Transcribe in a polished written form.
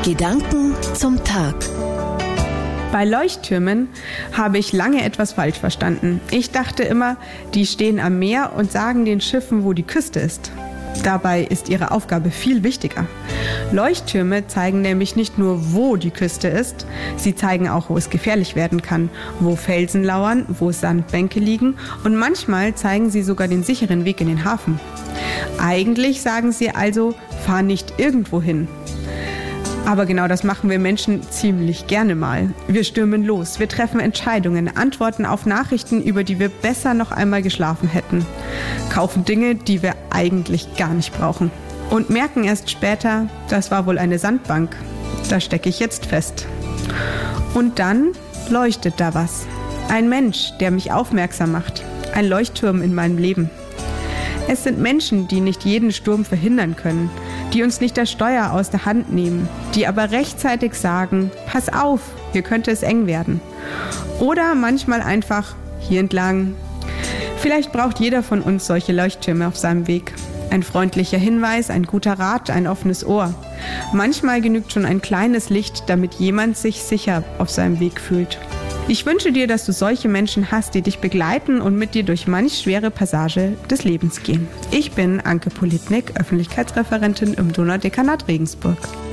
Gedanken zum Tag. Bei Leuchttürmen habe ich lange etwas falsch verstanden. Ich dachte immer, die stehen am Meer und sagen den Schiffen, wo die Küste ist. Dabei ist ihre Aufgabe viel wichtiger. Leuchttürme zeigen nämlich nicht nur, wo die Küste ist, sie zeigen auch, wo es gefährlich werden kann, wo Felsen lauern, wo Sandbänke liegen und manchmal zeigen sie sogar den sicheren Weg in den Hafen. Eigentlich sagen sie also, fahr nicht irgendwo hin. Aber genau das machen wir Menschen ziemlich gerne mal. Wir stürmen los, wir treffen Entscheidungen, antworten auf Nachrichten, über die wir besser noch einmal geschlafen hätten, kaufen Dinge, die wir eigentlich gar nicht brauchen und merken erst später, das war wohl eine Sandbank, da stecke ich jetzt fest. Und dann leuchtet da was. Ein Mensch, der mich aufmerksam macht, ein Leuchtturm in meinem Leben. Es sind Menschen, die nicht jeden Sturm verhindern können, die uns nicht das Steuer aus der Hand nehmen, die aber rechtzeitig sagen, pass auf, hier könnte es eng werden. Oder manchmal einfach hier entlang. Vielleicht braucht jeder von uns solche Leuchttürme auf seinem Weg. Ein freundlicher Hinweis, ein guter Rat, ein offenes Ohr. Manchmal genügt schon ein kleines Licht, damit jemand sich sicher auf seinem Weg fühlt. Ich wünsche dir, dass du solche Menschen hast, die dich begleiten und mit dir durch manch schwere Passage des Lebens gehen. Ich bin Anke Politnik, Öffentlichkeitsreferentin im Donaudekanat Regensburg.